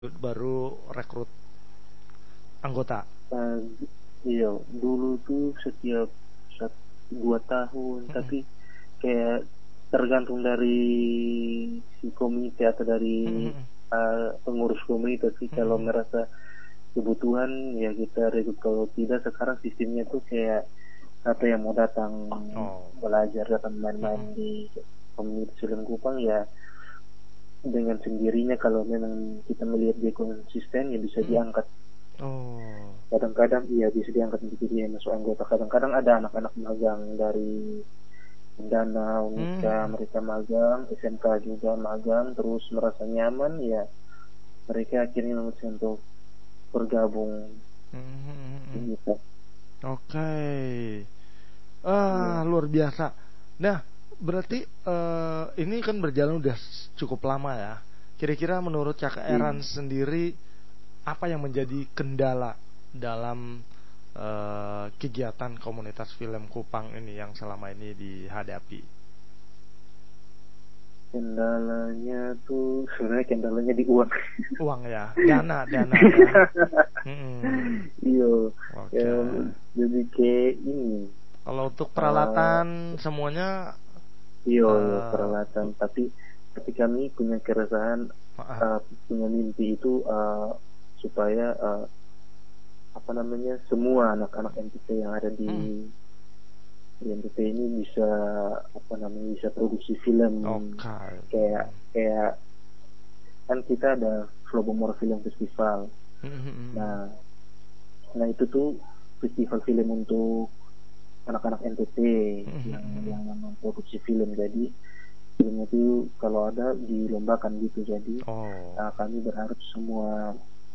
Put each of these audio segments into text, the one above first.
baru rekrut anggota. Uh, iya, dulu tuh setiap 2 tahun, tapi kayak tergantung dari si komite atau dari pengurus komunitas sih. Kalau merasa kebutuhan ya kita rekrut, kalau tidak sekarang sistemnya tuh kayak apa yang mau datang belajar, datang main-main di komunitas film Kupang ya dengan sendirinya. Kalau memang kita melihat dia konsisten ya bisa diangkat. Kadang-kadang iya bisa diangkat untuk dia masuk anggota. Kadang-kadang ada anak-anak magang dari Dana, Unika, mereka magang, SMK juga magang, terus merasa nyaman ya mereka akhirnya memutuskan untuk bergabung gitu. Oke. Luar biasa. Nah, berarti ini kan berjalan udah cukup lama ya. Kira-kira menurut Cak Eran sendiri apa yang menjadi kendala dalam kegiatan komunitas film Kupang ini yang selama ini dihadapi? Kendalanya tuh sebenarnya kendalanya di uang. Uang ya, dana ya. Iya. Jadi kayak ini. Kalau untuk peralatan semuanya. Iya, peralatan. Tapi kami punya keresahan, punya mimpi itu supaya semua anak-anak NTT yang ada di NTT ini bisa bisa produksi film. Kayak kan kita ada Flobomor Film Festival. Nah itu tuh festival film untuk anak-anak NTT yang memproduksi film. Jadi filmnya itu kalau ada dilombakan gitu. Jadi kami berharap semua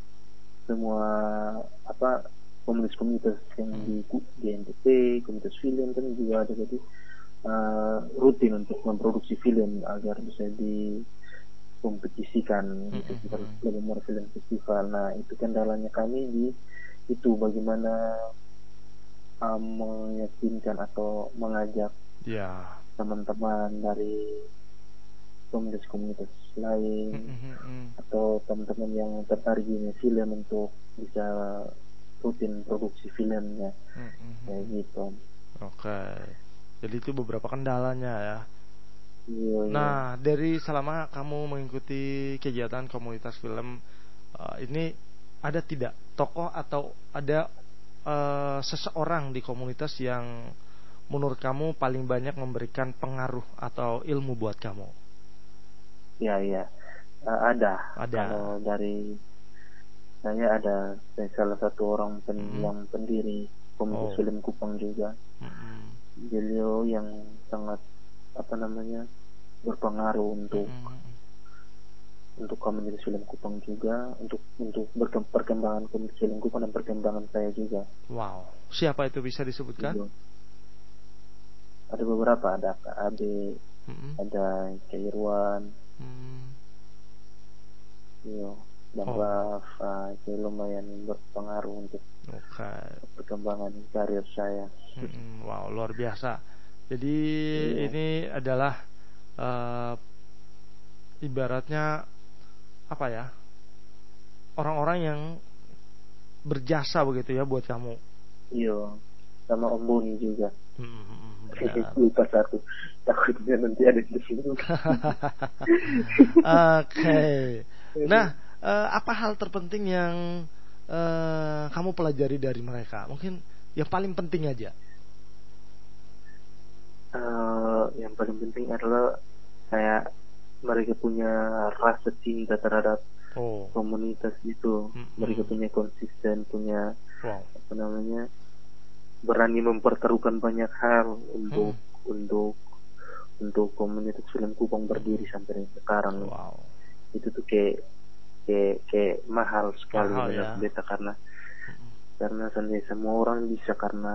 komunitas yang di NTT, komunitas film kan juga ada, jadi rutin untuk memproduksi film agar bisa dikompetisikan di festival film festival. Nah itu kendalanya kami di itu bagaimana meyakinkan atau mengajak teman-teman dari komunitas lain atau teman-teman yang tertarik di film untuk bisa rutin produksi filmnya kayak gitu. Oke. Jadi itu beberapa kendalanya ya. Nah, dari selama kamu mengikuti kegiatan komunitas film ini, ada tidak tokoh atau ada seseorang di komunitas yang menurut kamu paling banyak memberikan pengaruh atau ilmu buat kamu? Ada. Kalau dari saya ada salah satu orang yang pendiri komunitas film Kupang juga. Beliau yang sangat berpengaruh untuk komunitas film Kupang juga, untuk perkembangan komunitas film Kupang dan perkembangan saya juga. Wow, siapa itu, bisa disebutkan? Ada beberapa, ada Kak Ade, ada Kak Irwan, dan Raf, itu lumayan berpengaruh untuk perkembangan karir saya. Wow, luar biasa. Jadi ini adalah ibaratnya apa ya, orang-orang yang berjasa begitu ya buat kamu. Iya, sama Om Boni juga. Lupa satu, takutnya nanti ada di sini. Oke. Nah, apa hal terpenting yang kamu pelajari dari mereka? Mungkin yang paling penting aja. Yang paling penting adalah kayak mereka punya rasa cinta terhadap komunitas itu. Mereka punya konsisten, punya berani mempertaruhkan banyak hal untuk komunitas film Kupang berdiri sampai sekarang. Itu tuh kayak mahal sekali menurut beta, karena semua orang bisa,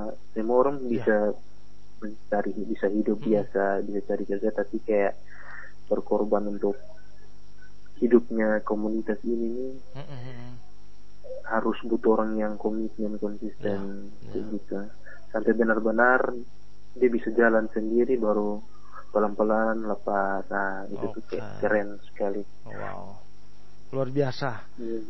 bisa hidup biasa, bisa cari kerja, tapi kayak berkorban untuk hidupnya komunitas ini nih, harus butuh orang yang komitmen, konsisten gitu, sampai benar-benar dia bisa jalan sendiri, baru pelan-pelan lepas. Nah itu tuh kayak keren sekali. luar biasa.